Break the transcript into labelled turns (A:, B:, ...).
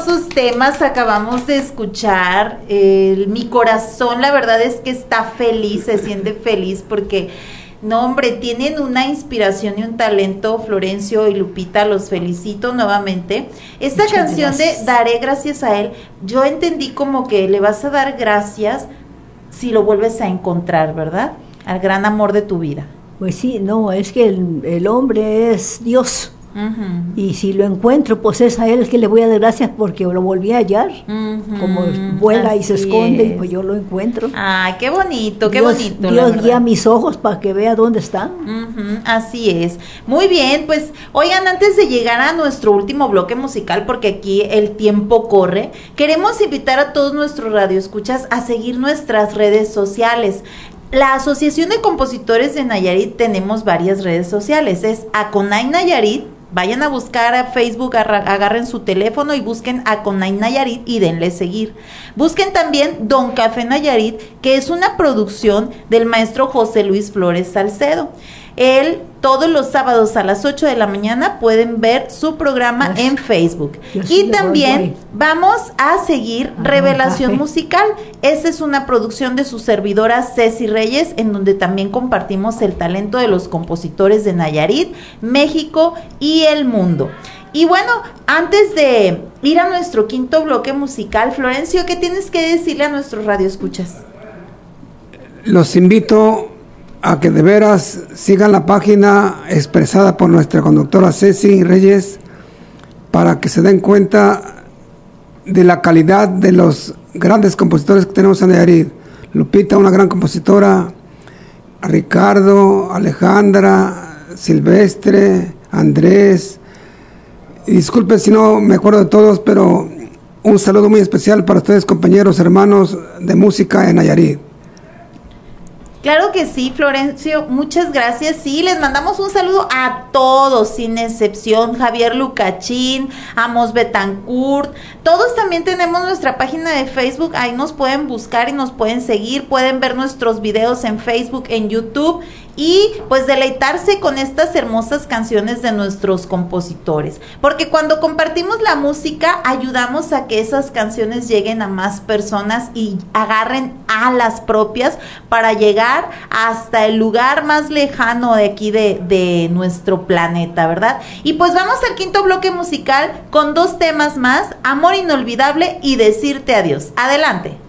A: hermosos temas acabamos de escuchar. Mi corazón, la verdad es que está feliz, se siente feliz porque, no hombre, tienen una inspiración y un talento, Florencio y Lupita, los felicito nuevamente. Esta
B: Muchas
A: canción
B: gracias.
A: de Daré gracias a él, yo entendí como que le vas a dar gracias si lo vuelves a encontrar, ¿verdad? Al gran amor de tu vida.
B: Pues sí, no, es que el hombre es Dios.
A: Uh-huh.
B: Y si lo encuentro, pues es a él que le voy a dar gracias porque lo volví a hallar.
A: Uh-huh.
B: Como vuela y se
A: Así
B: esconde, y
A: es.
B: pues yo lo encuentro.
A: Ay, qué bonito, qué
B: Dios,
A: bonito. la
B: Dios
A: verdad.
B: guía mis ojos para que vea dónde están.
A: Ujú, así es. Muy bien, pues oigan, antes de llegar a nuestro último bloque musical, porque aquí el tiempo corre, queremos invitar a todos nuestros radioescuchas a seguir nuestras redes sociales. La Asociación de Compositores de Nayarit tenemos varias redes sociales, es Aconay Nayarit. Vayan a buscar a Facebook, agarren su teléfono y busquen Aconay Nayarit y denle seguir. Busquen también Don Café Nayarit, que es una producción del maestro José Luis Flores Salcedo. Él, todos los sábados a las 8 de la mañana, pueden ver su programa en Facebook. Y también vamos a seguir Revelación Musical. Esta es una producción de su servidora Ceci Reyes, en donde también compartimos el talento de los compositores de Nayarit, México y el mundo. Y bueno, antes de ir a nuestro quinto bloque musical, Florencio, ¿qué tienes que decirle a nuestros radioescuchas?
C: Los invito a que de veras sigan la página expresada por nuestra conductora Ceci Reyes para que se den cuenta de la calidad de los grandes compositores que tenemos en Nayarit. Lupita, una gran compositora, Ricardo, Alejandra, Silvestre, Andrés, y disculpen si no me acuerdo de todos, pero un saludo muy especial para ustedes, compañeros, hermanos de música en Nayarit.
A: Claro que sí, Florencio, muchas gracias. Sí, les mandamos un saludo a todos, sin excepción. Javier Lucachín, Amos Betancourt, todos también tenemos nuestra página de Facebook, ahí nos pueden buscar y nos pueden seguir, pueden ver nuestros videos en Facebook, en YouTube, y pues deleitarse con estas hermosas canciones de nuestros compositores, porque cuando compartimos la música ayudamos a que esas canciones lleguen a más personas y agarren alas propias para llegar hasta el lugar más lejano de aquí de nuestro planeta, ¿verdad? Y pues vamos al quinto bloque musical con dos temas más, Amor Inolvidable y Decirte Adiós. Adelante.